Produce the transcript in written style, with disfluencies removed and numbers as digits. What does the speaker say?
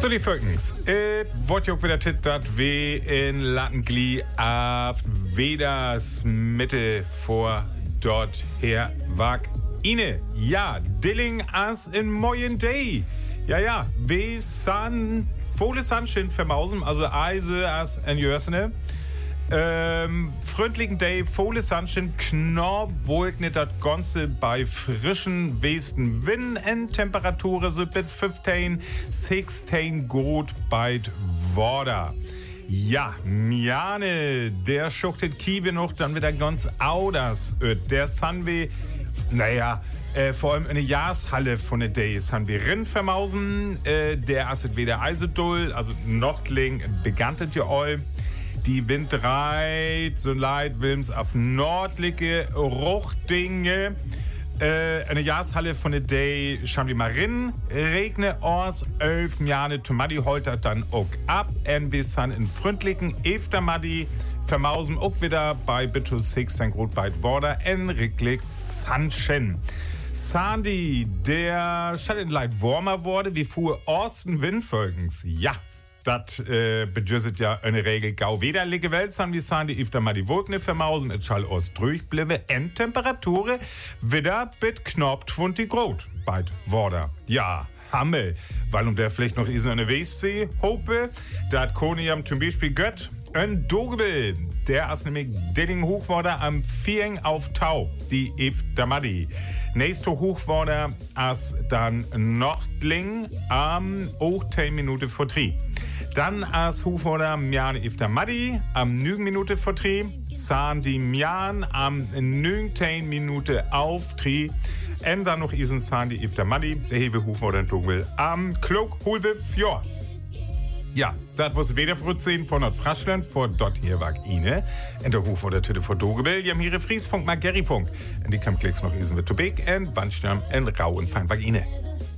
So, die Völkens. Wollt ihr auch wieder tittert, wie in Lattengli auf Weders Mitte vor dort her wag Ine. Ja, Dilling as in Moyen Day. Ja, we san volle Sunshine vermausen, also Eise as en Jörsene. Freundlichen Day, volle Sunshine, knorr wollt nicht das Ganze bei frischen Westen Wind en Temperatur so mit 15, 16 Grad bei Worda. Ja, Miane, der schuchtet Kiewe noch dann wieder ganz Auders. Der Sunway, vor allem in der Jahreshalle von der Day sind wir Rinn vermausen. Der asset weder Eisedull, also Nordling, begantet ja all. Die Wind reit, so leid Wilms auf nordliche Ruchdinge. In der Jahreshalle von der Day schauen wir mal rein. Regne ors 11 Jahre Tomadi heute dann auch ab. Und wir sind in freundlichen Eftermadi vermausen auch wieder bei Bitus 16 Grad bei Worda en Ricklig Sunshine. Sandy, der statt in Leid warmer wurde, wie fuhr Osten Windfolgens. Ja. Das bedeutet ja eine Regel gau wederliche Welt, haben die Sandy öfter mal die Wolken vermausen, mit Schall aus durchbliebe, en Temperatur wieder bit knapp 20 Grad bei Worda. Ja, Hammel, weil der vielleicht noch ist eine Westsee, hope, da hat Koniam zum Beispiel Gött, ein Dogebel, der ist nämlich Dilling Hochworder am Viering auf Tau, die öfter Madi. Nächste Hochworder as dann Nordling am 10 Minuten vor 3. Dann as Hochworder Mjan ifter Madi am 9 Minuten vor 3. Zahn die Mjan am 19 Minuten auf 3. Und dann noch isen Zahn die ifter Madi, der hewe Hochworder Dogel am Klok Hulve Fjord. Ja, das was weder sehen von Nordfraschland vor dort hier wag Ine. In der Hochworder Tüte vor Dogebel, die haben hier Friesfunk, Gerryfunk. Und die kam klicks noch isen mit Tobek und Wandsturm und Rau und Fein wag Ine.